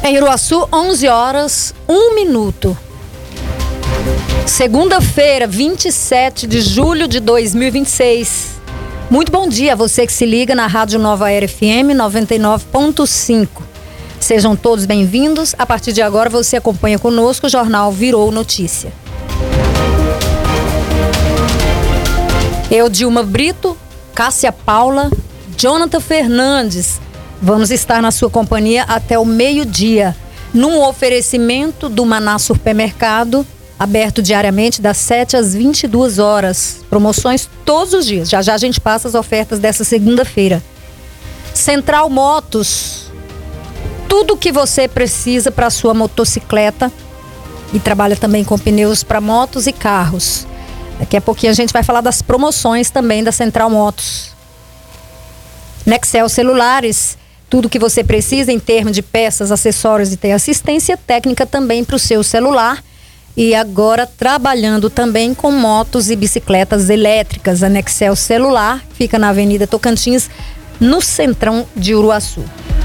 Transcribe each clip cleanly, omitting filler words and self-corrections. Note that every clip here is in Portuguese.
Em Iruaçu, 11 horas, 1 minuto. Segunda-feira, 27 de julho de 2026. Muito bom dia a você que se liga na Rádio Nova Era FM 99.5. Sejam todos bem-vindos. A partir de agora você acompanha conosco o Jornal Virou Notícia. Eu, Dilma Brito, Cássia Paula, Jonathan Fernandes, vamos estar na sua companhia até o meio-dia, num oferecimento do Maná Supermercado, aberto diariamente das 7 às 22 horas. Promoções todos os dias. Já já a gente passa as ofertas dessa segunda-feira. Central Motos, tudo o que você precisa para a sua motocicleta, e trabalha também com pneus para motos e carros. Daqui a pouquinho a gente vai falar das promoções também da Central Motos. Nexel Celulares, tudo que você precisa em termos de peças, acessórios e tem assistência técnica também para o seu celular. E agora trabalhando também com motos e bicicletas elétricas. A Nexel Celular fica na Avenida Tocantins, no centrão de Iruaçu.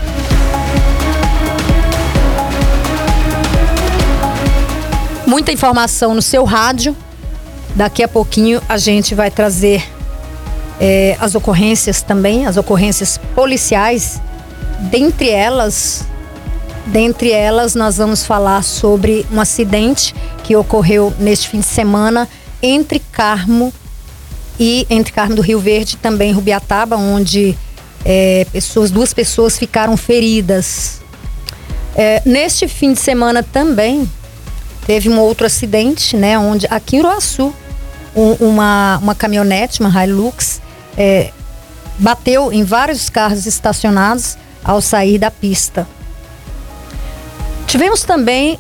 Muita informação no seu rádio. Daqui a pouquinho a gente vai trazer as ocorrências também, as ocorrências policiais. Dentre elas nós vamos falar sobre um acidente que ocorreu neste fim de semana entre Carmo do Rio Verde, também Rubiataba, onde duas pessoas ficaram feridas. Neste fim de semana também teve um outro acidente, né? Onde aqui em Iruaçu, uma caminhonete, uma Hilux, bateu em vários carros estacionados ao sair da pista. Tivemos também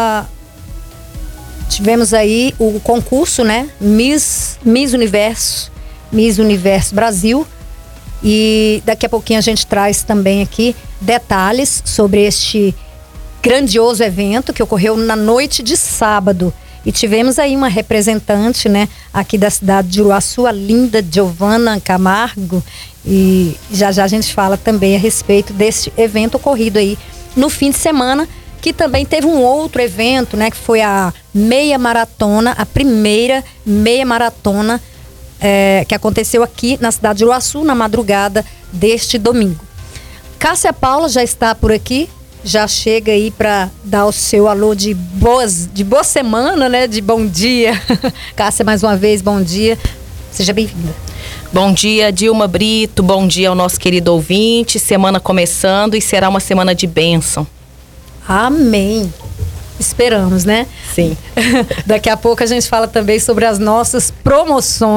aí o concurso, né? Miss Universo Brasil. E daqui a pouquinho a gente traz também aqui detalhes sobre este grandioso evento que ocorreu na noite de sábado. E tivemos aí uma representante, né, aqui da cidade de Iruaçu, a linda Giovana Camargo. E já já a gente fala também a respeito desse evento ocorrido aí no fim de semana, que também teve um outro evento, né, que foi a meia maratona, a primeira meia maratona que aconteceu aqui na cidade de Iruaçu na madrugada deste domingo. Cássia Paula já está por aqui. Já chega aí para dar o seu alô de boa semana, né? De bom dia. Cássia, mais uma vez, bom dia. Seja bem-vinda. Bom dia, Dilma Brito. Bom dia ao nosso querido ouvinte. Semana começando e será uma semana de bênção. Amém. Esperamos, né? Sim. Daqui a pouco a gente fala também sobre as nossas promoções.